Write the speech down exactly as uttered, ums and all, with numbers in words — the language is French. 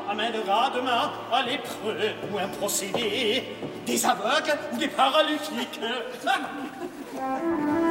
amènera demain à l'épreuve ou un procédé, des aveugles ou des paralytiques.